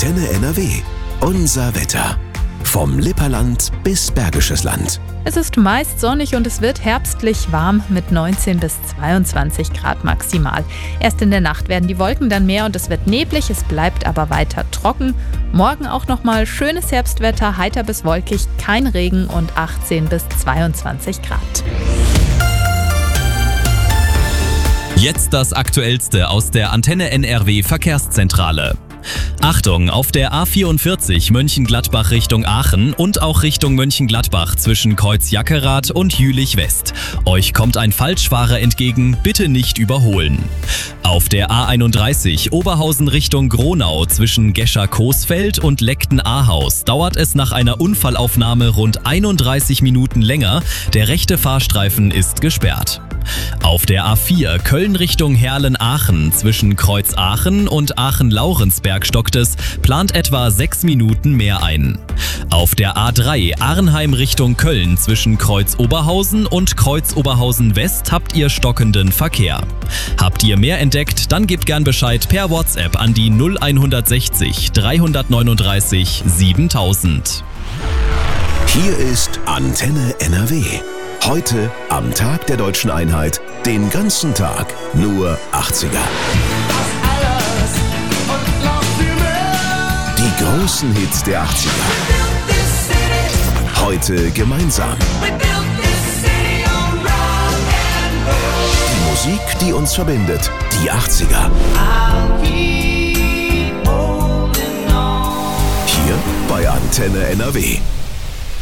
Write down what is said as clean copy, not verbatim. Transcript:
Antenne NRW. Unser Wetter. Vom Lipperland bis Bergisches Land. Es ist meist sonnig und es wird herbstlich warm mit 19 bis 22 Grad maximal. Erst in der Nacht werden die Wolken dann mehr und es wird neblig, es bleibt aber weiter trocken. Morgen auch nochmal schönes Herbstwetter, heiter bis wolkig, kein Regen und 18 bis 22 Grad. Jetzt das Aktuellste aus der Antenne NRW Verkehrszentrale. Achtung, auf der A44 Mönchengladbach Richtung Aachen und auch Richtung Mönchengladbach zwischen Kreuz-Jackerath und Jülich West. Euch kommt ein Falschfahrer entgegen, bitte nicht überholen. Auf der A31 Oberhausen Richtung Gronau zwischen Gescher-Coesfeld und Leckten-Ahaus dauert es nach einer Unfallaufnahme rund 31 Minuten länger. Der rechte Fahrstreifen ist gesperrt. Auf der A4 Köln Richtung Herlen-Aachen zwischen Kreuz-Aachen und Aachen-Laurensberg stockt es, plant etwa 6 Minuten mehr ein. Auf der A3 Arnheim Richtung Köln zwischen Kreuz-Oberhausen und Kreuz-Oberhausen West habt ihr stockenden Verkehr. Habt ihr mehr entdeckt, dann gebt gern Bescheid per WhatsApp an die 0160 339 7000. Hier ist Antenne NRW. Heute, am Tag der Deutschen Einheit, den ganzen Tag nur 80er. Die großen Hits der 80er. Heute gemeinsam. Die Musik, die uns verbindet. Die 80er. Hier bei Antenne NRW.